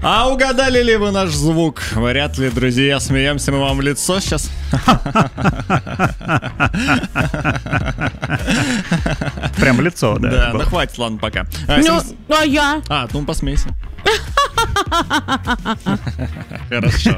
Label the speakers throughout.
Speaker 1: А угадали ли вы наш звук? Вряд ли, друзья, смеемся мы вам в лицо сейчас.
Speaker 2: Прям в лицо, да?
Speaker 1: Да, ну хватит, ладно, пока.
Speaker 3: А я?
Speaker 1: Ну посмейся. Хорошо.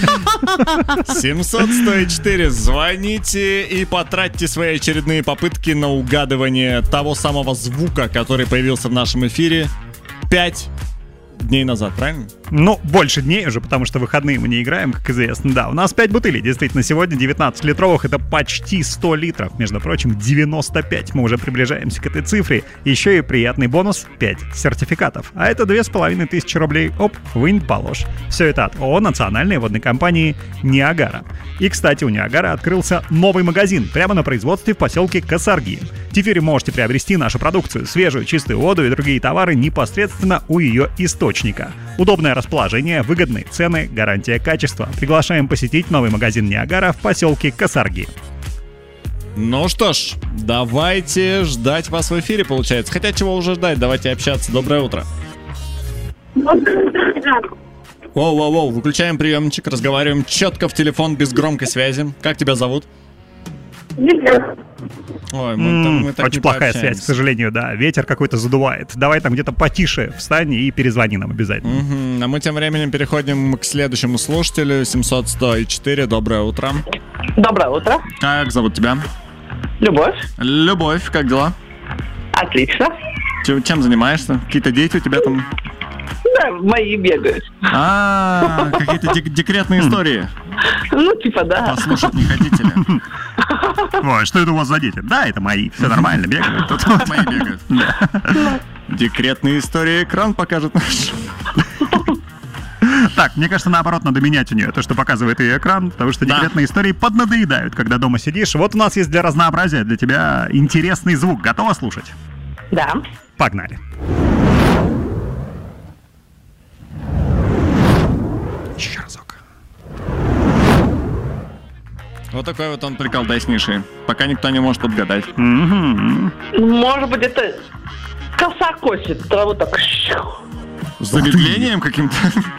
Speaker 1: 700-104. Звоните и потратьте свои очередные попытки на угадывание того самого звука, который появился в нашем эфире 5 дней назад, правильно?
Speaker 2: Ну, больше дней уже, потому что выходные мы не играем, как известно. Да, у нас 5 бутылей, действительно, сегодня 19-литровых, это почти 100 литров. Между прочим, 95, мы уже приближаемся к этой цифре. Еще и приятный бонус — 5 сертификатов. А это 2500 рублей, вынь положь. Все это от ООО национальной водной компании «Ниагара». И, кстати, у «Ниагара» открылся новый магазин прямо на производстве в поселке Косарги. Теперь можете приобрести нашу продукцию, свежую, чистую воду и другие товары непосредственно у ее источника. Удобное расположение, выгодные цены, гарантия качества. Приглашаем посетить новый магазин «Ниагара» в поселке Косарги.
Speaker 1: Ну что ж, давайте ждать вас в эфире, получается. Хотя чего уже ждать, давайте общаться. Доброе утро. Воу, выключаем приемничек, разговариваем четко в телефон, без громкой связи. Как тебя зовут? Ой, мы так
Speaker 2: очень плохая связь, к сожалению, да. Ветер какой-то задувает. Давай там где-то потише встань и перезвони нам обязательно.
Speaker 1: А мы тем временем переходим к следующему слушателю. 700-104. Доброе утро.
Speaker 4: Доброе утро.
Speaker 1: Как зовут тебя?
Speaker 4: Любовь.
Speaker 1: Любовь, как дела?
Speaker 4: Отлично.
Speaker 1: Чем занимаешься? Какие-то дети у тебя там?
Speaker 4: Да, мои бегают.
Speaker 1: Какие-то декретные истории.
Speaker 4: Ну, типа, да.
Speaker 1: Послушать не хотите ли?
Speaker 2: Ой, что это у вас за дети? Да, это мои, все нормально, бегают. Тут
Speaker 1: мои бегают. Декретные истории экран покажет наш.
Speaker 2: Так, мне кажется, наоборот, надо менять у нее то, что показывает ее экран, потому что декретные истории поднадоедают, когда дома сидишь. Вот у нас есть для разнообразия, для тебя интересный звук. Готова слушать?
Speaker 4: Да.
Speaker 2: Погнали. Еще разок.
Speaker 1: Вот такой вот он приколдеснейший. Пока никто не может отгадать.
Speaker 4: Может быть, это коса косит траву так.
Speaker 1: С замедлением каким-то?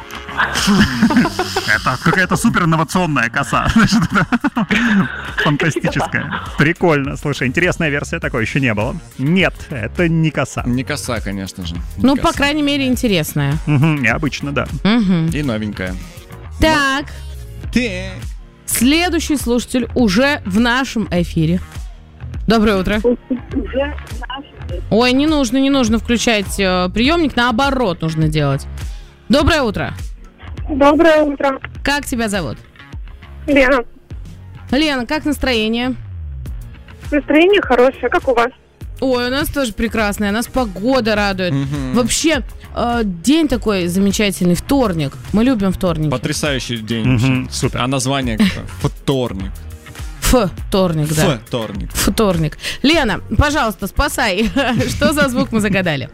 Speaker 2: Это какая-то супер инновационная коса. Фантастическая. Прикольно. Слушай, интересная версия, такой еще не было. Нет, это не коса.
Speaker 1: Не коса, конечно же.
Speaker 3: Ну, по крайней мере, интересная.
Speaker 2: Необычно, да.
Speaker 1: И новенькая.
Speaker 3: Так. Следующий слушатель уже в нашем эфире. Доброе утро. Ой, не нужно включать приемник, наоборот нужно делать. Доброе утро.
Speaker 5: Доброе утро.
Speaker 3: Как тебя зовут?
Speaker 5: Лена.
Speaker 3: Лена, как настроение?
Speaker 5: Настроение хорошее, как у вас?
Speaker 3: Ой, у нас тоже прекрасное, нас погода радует. Вообще, день такой замечательный, вторник. Мы любим вторник.
Speaker 1: Потрясающий день.
Speaker 2: Супер.
Speaker 1: А название какое? Вторник.
Speaker 3: Вторник, да. Вторник. Лена, пожалуйста, спасай. Что за звук мы загадали?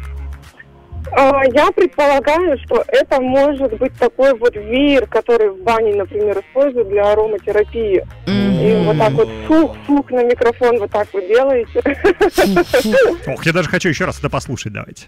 Speaker 5: Я предполагаю, что это может быть такой вот веер, который в бане, например, используют для ароматерапии. И вот так вот фух на микрофон вот так вот делаете.
Speaker 2: Ох, я даже хочу еще раз это послушать, давайте.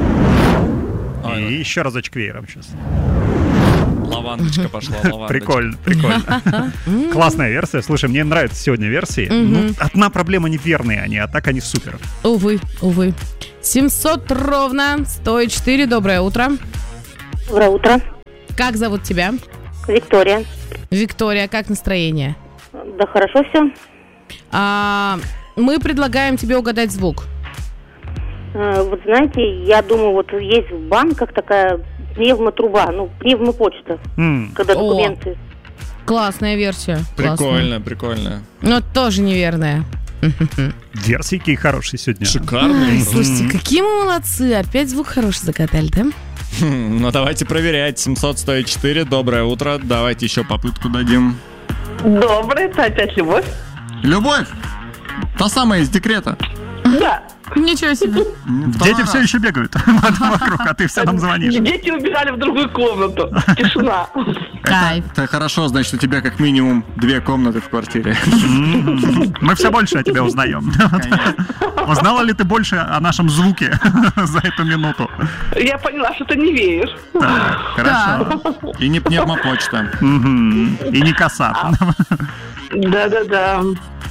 Speaker 2: И еще разочек веером сейчас.
Speaker 1: Лавандочка пошла, лавандочка.
Speaker 2: Прикольно. Классная версия. Слушай, мне нравятся сегодня версии. Одна проблема — неверные они, а так они супер.
Speaker 3: Увы. 700 ровно 104. Доброе утро.
Speaker 5: Доброе утро.
Speaker 3: Как зовут тебя?
Speaker 5: Виктория.
Speaker 3: Виктория, как настроение?
Speaker 5: Да хорошо все.
Speaker 3: Мы предлагаем тебе угадать звук.
Speaker 5: Вот знаете, я думаю, вот есть в банках такая пневмотруба, пневмопочта, когда документы.
Speaker 3: Классная версия.
Speaker 1: Прикольно.
Speaker 3: Но тоже неверная.
Speaker 2: Версии какие хорошие сегодня.
Speaker 1: Шикарные.
Speaker 3: Слушайте, какие мы молодцы. Опять звук хороший загадали, да?
Speaker 1: Ну давайте проверять. 700-104. Доброе утро. Давайте еще попытку дадим.
Speaker 4: Доброе, это опять Любовь.
Speaker 1: Любовь! Та самая из декрета.
Speaker 4: Да.
Speaker 3: Ничего себе.
Speaker 2: Дети все еще бегают вокруг, а ты все нам звонишь.
Speaker 4: Дети убежали в другую комнату. Тишина.
Speaker 3: Кайф.
Speaker 1: Это хорошо, значит, у тебя как минимум 2 комнаты в квартире.
Speaker 2: Мы все больше о тебе узнаем. Узнала ли ты больше о нашем звуке за эту минуту?
Speaker 4: Я поняла, что ты не веришь.
Speaker 2: Так, хорошо.
Speaker 1: И не пневмопочта.
Speaker 2: Мгм. И не коса.
Speaker 4: Да.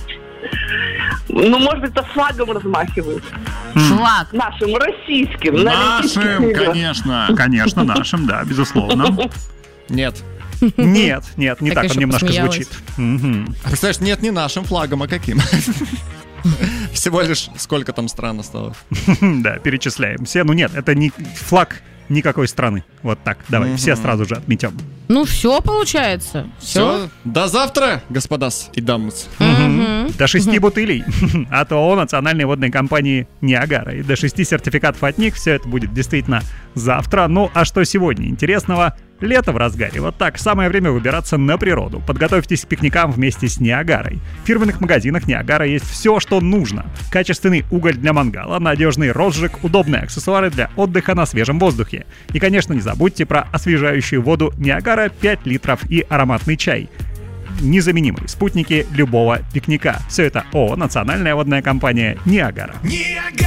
Speaker 4: Ну, может быть, это флагом размахивают.
Speaker 3: Флаг.
Speaker 4: Нашим, российским. на Олимпийских
Speaker 1: Нашим,
Speaker 4: играх.
Speaker 1: конечно.
Speaker 2: Конечно, нашим, да, безусловно.
Speaker 1: Нет.
Speaker 2: Нет, не
Speaker 3: Так
Speaker 2: так он
Speaker 3: еще
Speaker 2: немножко
Speaker 3: посмеялась.
Speaker 2: звучит. Мгм.
Speaker 1: А представляешь, нет, не нашим флагом, а каким? Всего лишь сколько там стран осталось.
Speaker 2: Да, перечисляем все. Ну нет, это не флаг никакой страны. Вот так, давай, все сразу же отметем.
Speaker 3: Ну, все получается. Все.
Speaker 1: Все, до завтра, господа и дамы.
Speaker 2: До 6 бутылей от ООО национальной водной компании «Ниагара». И до 6 сертификатов от них. Все это будет действительно завтра. Ну, а что сегодня интересного? Лето в разгаре. Вот так, самое время выбираться на природу. Подготовьтесь к пикникам вместе с «Ниагарой». В фирменных магазинах «Ниагара» есть все, что нужно. Качественный уголь для мангала, надежный розжиг, удобные аксессуары для отдыха на свежем воздухе. И, конечно, не забудьте про освежающую воду «Ниагара» 5 литров и ароматный чай. Незаменимые спутники любого пикника. Все это ООО «Национальная водная компания «Ниагара».
Speaker 6: Ниагара!